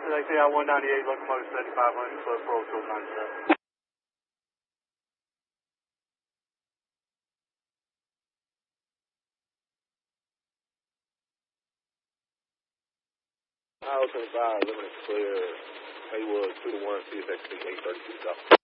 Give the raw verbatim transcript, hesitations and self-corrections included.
Like I one ninety-eight, locomotive seventy-five hundred, close for Old Field ninety-seven. Mile twenty-five, limited clear, Haywood two to one, C S X eight thirty-two south.